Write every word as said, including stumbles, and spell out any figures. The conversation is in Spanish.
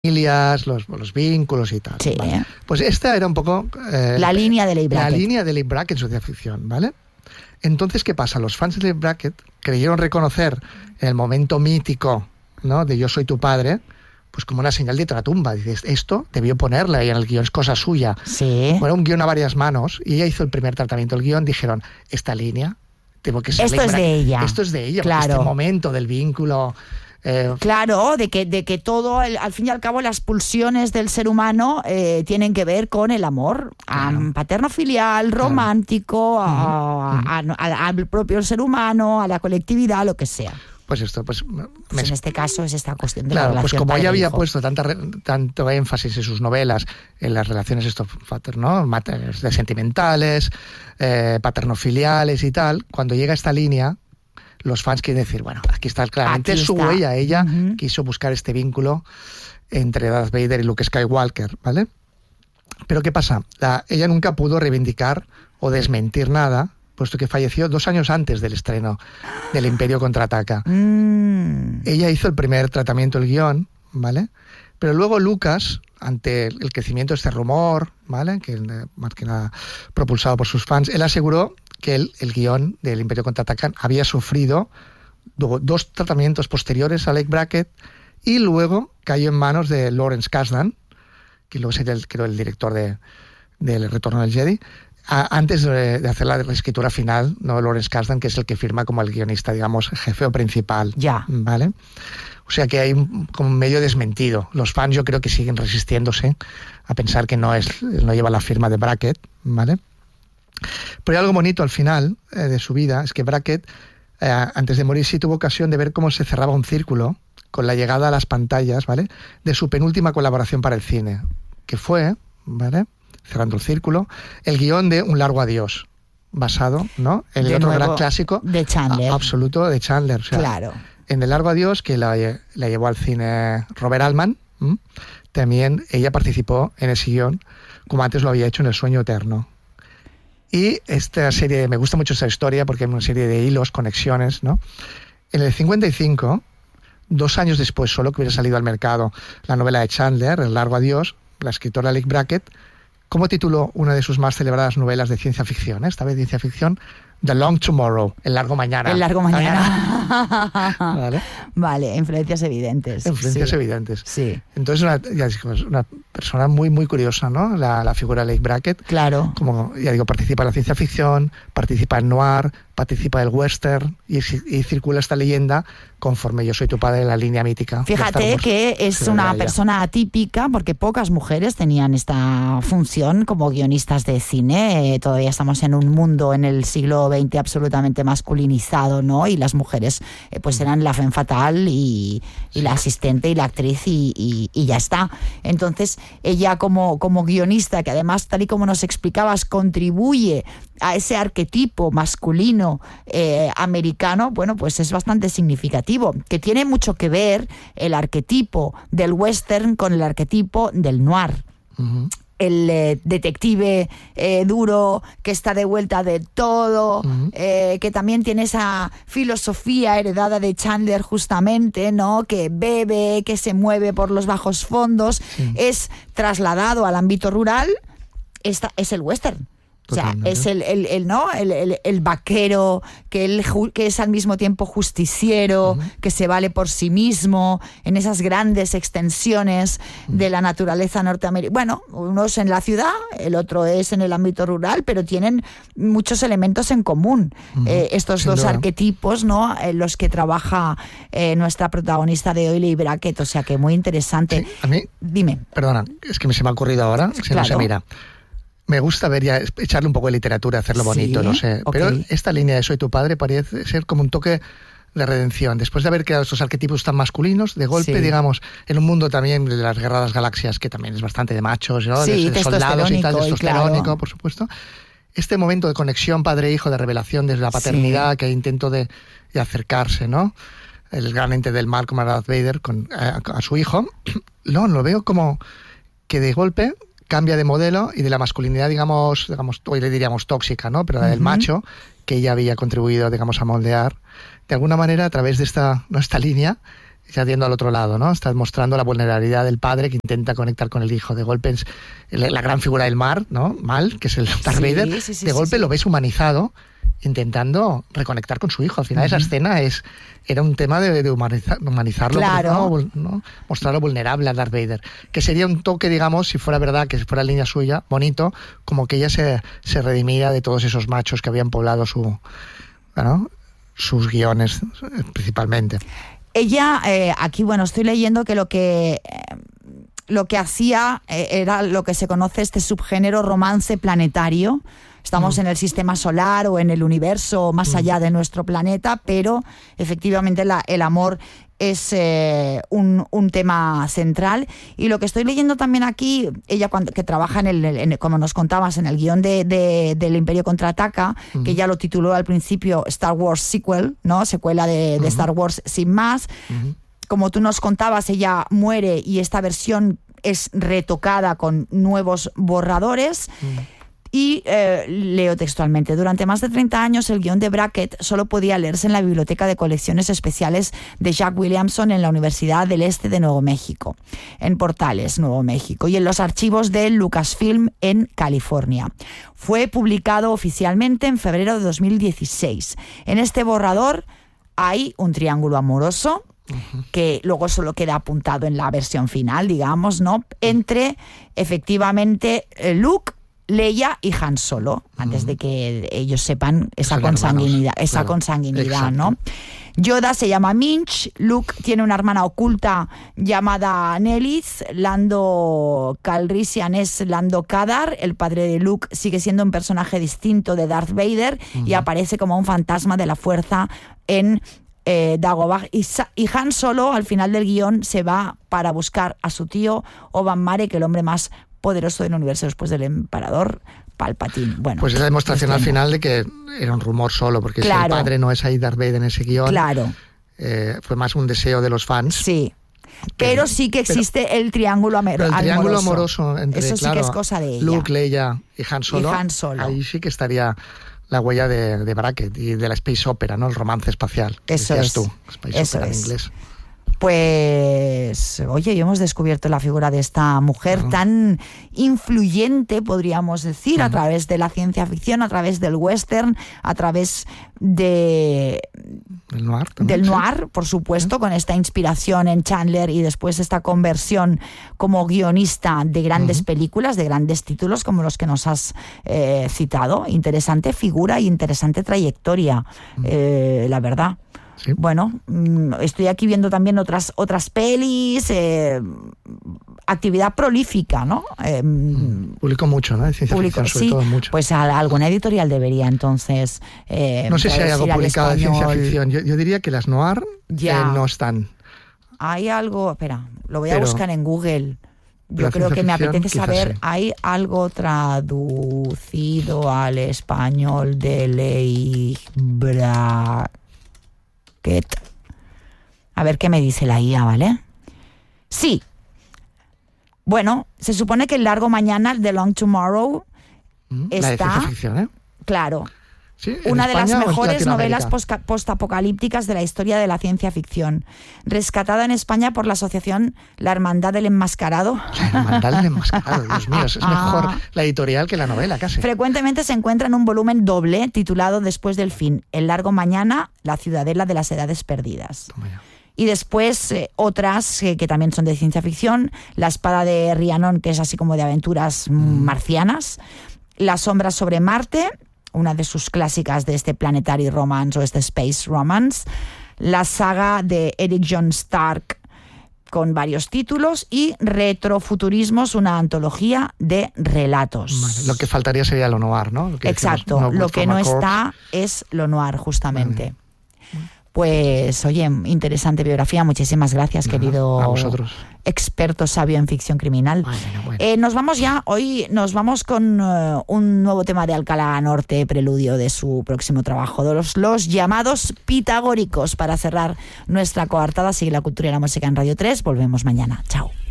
familias, los, los vínculos y tal. Sí. ¿Vale? Pues esta era un poco... Eh, la línea de Leigh Brackett. La línea de Leigh Brackett en ciencia ficción, ¿vale? Entonces, ¿qué pasa? Los fans de Leigh Brackett creyeron reconocer el momento mítico, ¿no?, de Yo soy tu padre, pues como una señal de ultratumba. Dices, esto debió ponerla y en el guión es cosa suya. Sí. Bueno, un guión a varias manos y ella hizo el primer tratamiento del guión. Dijeron, esta línea tengo que ser Esto Leigh es Brackett. de ella. Esto es de ella. Claro. Este momento del vínculo... Eh, claro, de que, de que todo, el, al fin y al cabo, las pulsiones del ser humano eh, tienen que ver con el amor, claro. um, paterno-filial, romántico, claro. a, a, a, al propio ser humano, a la colectividad, lo que sea. Pues esto, pues... pues en este caso es esta cuestión de claro, la relación. Pues como ella había hijo. puesto tanta, tanto énfasis en sus novelas, en las relaciones estos, ¿no?, de sentimentales, eh, paterno-filiales y tal, cuando llega esta línea, los fans quieren decir, bueno, aquí está claramente aquí su está. huella. Ella uh-huh. quiso buscar este vínculo entre Darth Vader y Luke Skywalker, ¿vale? Pero ¿qué pasa? La, ella nunca pudo reivindicar o desmentir nada, puesto que falleció dos años antes del estreno del Imperio Contraataca. Mm. Ella hizo el primer tratamiento del guión, ¿vale? Pero luego Lucas, ante el crecimiento de este rumor, ¿vale?, que más que nada propulsado por sus fans, él aseguró que el, el guión del Imperio Contraataca había sufrido do, dos tratamientos posteriores a Leigh Brackett y luego cayó en manos de Lawrence Kasdan, que luego sería el, creo, el director de, de El Retorno del Jedi, a, antes de, de hacer la reescritura final, no Lawrence Kasdan, que es el que firma como el guionista, digamos, jefe o principal. Ya. ¿Vale? O sea que hay un, como un medio desmentido. Los fans yo creo que siguen resistiéndose a pensar que no es no lleva la firma de Brackett, ¿vale? Pero hay algo bonito al final eh, de su vida, es que Brackett, eh, antes de morir, sí tuvo ocasión de ver cómo se cerraba un círculo con la llegada a las pantallas, ¿vale?, de su penúltima colaboración para el cine, que fue, ¿vale?, cerrando el círculo, el guión de Un largo adiós, basado, ¿no?, en el de otro nuevo, gran clásico de Chandler. A, absoluto de Chandler. O sea, claro. En El largo adiós, que la, la llevó al cine Robert Altman, ¿m? también ella participó en ese guión, como antes lo había hecho en El sueño eterno. Y esta serie, me gusta mucho esa historia porque hay una serie de hilos, conexiones, ¿no? En el cincuenta y cinco, dos años después solo que hubiera salido al mercado la novela de Chandler, El largo adiós, la escritora Leigh Brackett, ¿cómo tituló una de sus más celebradas novelas de ciencia ficción? ¿eh? Esta vez ciencia ficción, The Long Tomorrow, El largo mañana. El largo mañana. ¿Vale? Vale, influencias evidentes. Influencias sí. evidentes. Sí. Entonces, una, ya dijimos, una persona muy, muy curiosa, ¿no? La, la figura de Leigh Brackett. Claro. Como, ya digo, participa en la ciencia ficción, participa en noir, participa del western y, y circula esta leyenda conforme Yo soy tu padre en la línea mítica. Fíjate que es una persona atípica porque pocas mujeres tenían esta función como guionistas de cine. Eh, todavía estamos en un mundo en el siglo veinte absolutamente masculinizado, ¿no? Y las mujeres eh, pues eran la femme fatale y, y sí. la asistente y la actriz y, y, y ya está. Entonces ella como, como guionista, que además, tal y como nos explicabas, contribuye a ese arquetipo masculino eh, americano, bueno, pues es bastante significativo, que tiene mucho que ver el arquetipo del western con el arquetipo del noir. Uh-huh. El eh, detective eh, duro que está de vuelta de todo, uh-huh. eh, que también tiene esa filosofía heredada de Chandler justamente, ¿no? Que bebe, que se mueve por los bajos fondos, sí. es trasladado al ámbito rural, esta, es el western. O sea, es el, el, el ¿no? El, el, el vaquero que, el, que es al mismo tiempo justiciero, uh-huh. que se vale por sí mismo en esas grandes extensiones uh-huh. de la naturaleza norteamericana. Bueno, uno es en la ciudad, el otro es en el ámbito rural, pero tienen muchos elementos en común. Uh-huh. Eh, estos Sin dos duda. arquetipos, ¿no? En los que trabaja eh, nuestra protagonista de hoy, Leigh Brackett. O sea, que muy interesante. Sí, a mí, Dime. Perdona, es que se me ha ocurrido ahora, si claro. no se mira. Me gusta ver ya, echarle un poco de literatura, hacerlo bonito, sí, no sé. Okay. Pero esta línea de Soy tu padre parece ser como un toque de redención. Después de haber creado estos arquetipos tan masculinos, de golpe, sí. digamos, en un mundo también de las Guerras de las Galaxias, que también es bastante de machos, ¿no? Sí, de, de soldados y tal, testosterónico, claro. por supuesto. Este momento de conexión padre-hijo, de revelación desde la paternidad, sí. que hay intento de, de acercarse, ¿no? El gran ente del mal como Darth Vader con, a, a su hijo. No, lo veo como que de golpe cambia de modelo y de la masculinidad, digamos, digamos hoy le diríamos tóxica, ¿no? Pero la del uh-huh. macho, que ella había contribuido, digamos, a moldear, de alguna manera, a través de esta, ¿no? esta línea, ya yendo al otro lado, ¿no? Estás mostrando la vulnerabilidad del padre que intenta conectar con el hijo. De golpe es la gran figura del mar, ¿no? Mal, que es el Darth sí, Vader. Sí, sí, de golpe sí, sí. lo ves humanizado, intentando reconectar con su hijo. Al final uh-huh. esa escena es era un tema de, de humanizar, humanizarlo, claro. ¿no? ¿no? Mostrarlo vulnerable a Darth Vader. Que sería un toque, digamos, si fuera verdad, que si fuera línea suya, bonito, como que ella se, se redimía de todos esos machos que habían poblado su, ¿no? sus guiones, principalmente. Ella, eh, aquí, bueno, estoy leyendo que lo que... Eh, lo que hacía eh, era lo que se conoce este subgénero romance planetario. Estamos mm. en el sistema solar o en el universo más mm. allá de nuestro planeta, pero efectivamente la, el amor es eh, un, un tema central. Y lo que estoy leyendo también aquí, ella cuando, que trabaja en el, en, como nos contabas, en el guión de, de, del Imperio Contraataca, mm. que ya lo tituló al principio Star Wars Sequel, ¿no? Secuela de, de mm. Star Wars sin más. Mm. Como tú nos contabas, ella muere y esta versión es retocada con nuevos borradores. Mm. Y eh, leo textualmente: durante más de treinta años el guión de Brackett solo podía leerse en la biblioteca de colecciones especiales de Jack Williamson en la Universidad del Este de Nuevo México, en Portales, Nuevo México, y en los archivos de Lucasfilm en California. Fue publicado oficialmente en febrero de dos mil dieciséis. En este borrador hay un triángulo amoroso, que luego solo queda apuntado en la versión final, digamos, ¿no? Entre, efectivamente, Luke, Leia y Han Solo, antes de que ellos sepan esa consanguinidad, esa claro. consanguinidad, ¿no? Yoda se llama Minch, Luke tiene una hermana oculta llamada Nellis, Lando Calrissian es Lando Kadar, el padre de Luke sigue siendo un personaje distinto de Darth Vader uh-huh. y aparece como un fantasma de la fuerza en Eh, Dagobah, y, y Han Solo al final del guión se va para buscar a su tío Oban Marek, el hombre más poderoso del universo después del emperador Palpatine. Bueno, pues es la demostración al final de que era un rumor solo, porque claro. si el padre no es ahí Darth Vader en ese guión, claro. eh, fue más un deseo de los fans. Sí. Pero sí que existe pero, el triángulo amoroso. El triángulo amoroso entre, eso sí claro, que es cosa de ella. Luke, Leia y Han Solo. Y Han Solo. Ahí sí que estaría la huella de, de Brackett y de la space opera, ¿no? El romance espacial. Eso es. Tú, space eso opera es. en inglés. Pues, oye, hemos descubierto la figura de esta mujer uh-huh. tan influyente, podríamos decir, uh-huh. a través de la ciencia ficción, a través del western, a través de... El noir también, del noir, sí. por supuesto, uh-huh. con esta inspiración en Chandler y después esta conversión como guionista de grandes uh-huh. películas, de grandes títulos como los que nos has eh, citado. Interesante figura y interesante trayectoria, uh-huh. eh, la verdad. Sí. Bueno, estoy aquí viendo también otras otras pelis, eh, actividad prolífica, ¿no? Eh, publicó mucho, ¿no? De ciencia publicó, ficción, sobre sí, todo mucho. Pues a, a alguna editorial debería entonces. Eh, no sé si hay algo publicado de ciencia ficción. Yo, yo diría que las noir eh, no están. Hay algo, espera, lo voy a Pero, buscar en Google. Yo creo que ficción, me apetece saber, sí. ¿hay algo traducido al español de Leigh Brackett? A ver qué me dice la I A, ¿vale? Sí. Bueno, se supone que el largo mañana, The Long Tomorrow, mm, está... La de ciencia ficción, ¿eh? Claro. Sí, una de las mejores novelas post- postapocalípticas de la historia de la ciencia ficción. Rescatada en España por la asociación La Hermandad del Enmascarado. La Hermandad del Enmascarado, Dios mío, es mejor la editorial que la novela, casi. Frecuentemente se encuentra en un volumen doble titulado Después del fin, El largo mañana, La ciudadela de las edades perdidas. Toma ya. Y después eh, otras eh, que también son de ciencia ficción, La espada de Rhiannon, que es así como de aventuras mm. marcianas, Las sombras sobre Marte, una de sus clásicas de este planetary romance o este space romance, la saga de Eric John Stark con varios títulos y Retrofuturismos, una antología de relatos. Vale, lo que faltaría sería lo noir, ¿no? Lo que Exacto, decimos, no, lo que no Corps. está es lo noir, justamente. Vale. Pues, oye, interesante biografía. Muchísimas gracias, Nada, querido a vosotros. Experto sabio en ficción criminal. Ay, bueno, bueno. Eh, nos vamos ya, hoy nos vamos con uh, un nuevo tema de Alcalá Norte, preludio de su próximo trabajo, de los, los llamados pitagóricos, para cerrar nuestra coartada. Sigue la cultura y la música en Radio tres. Volvemos mañana. Chao.